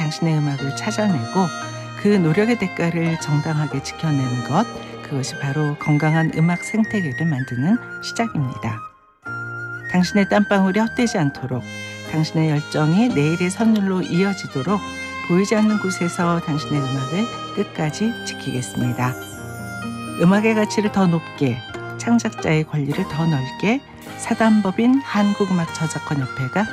당신의 음악을 찾아내고 그 노력의 대가를 정당하게 지켜내는 것, 그것이 바로 건강한 음악 생태계를 만드는 시작입니다. 당신의 땀방울이 헛되지 않도록, 당신의 열정이 내일의 선율로 이어지도록 보이지 않는 곳에서 당신의 음악을 끝까지 지키겠습니다. 음악의 가치를 더 높게, 창작자의 권리를 더 넓게 사단법인 한국음악저작권협회가